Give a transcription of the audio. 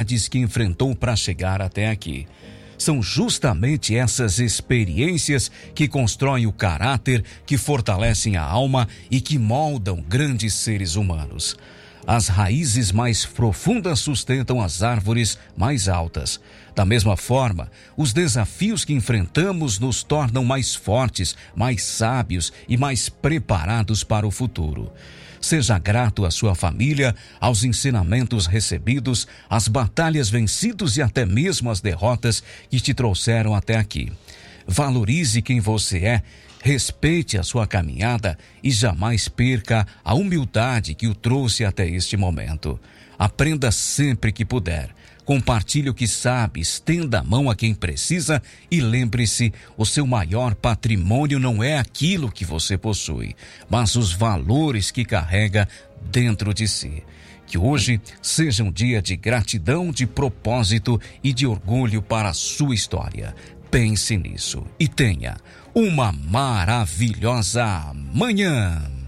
dificuldades que enfrentou para chegar até aqui. São justamente essas experiências que constroem o caráter, que fortalecem a alma e que moldam grandes seres humanos. As raízes mais profundas sustentam as árvores mais altas. Da mesma forma, os desafios que enfrentamos nos tornam mais fortes, mais sábios e mais preparados para o futuro. Seja grato à sua família, aos ensinamentos recebidos, às batalhas vencidas e até mesmo às derrotas que te trouxeram até aqui. Valorize quem você é, respeite a sua caminhada e jamais perca a humildade que o trouxe até este momento. Aprenda sempre que puder. Compartilhe o que sabe, estenda a mão a quem precisa e lembre-se, o seu maior patrimônio não é aquilo que você possui, mas os valores que carrega dentro de si. Que hoje seja um dia de gratidão, de propósito e de orgulho para a sua história. Pense nisso e tenha uma maravilhosa manhã.